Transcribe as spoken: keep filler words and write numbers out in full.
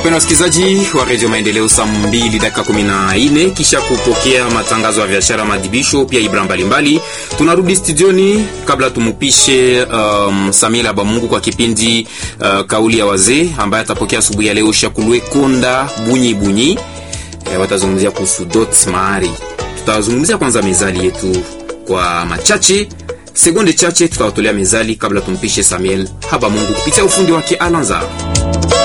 Wapenda wasikilizaji wa Radio Maendeleo, saa mbili dakika kumi na nne kisha kupokea matangazo ya biashara, madibisho pia ibra mbalimbali, tunarudi studioni kabla tumupishe um, Samila Bamungu kwa kipindi uh, kauli ya wazee ambaye atapokea asubuhi ya leo Shakulwe Konda Bunyi Bunyi. E, watazungumzia kuhusu dot mahari. Tutazungumzia kwanza mezali yetu kwa machache, sekunde chache tutawatolea mezali kabla tumpishe Samuel Habamungu kupitia ufundi wake Alanza.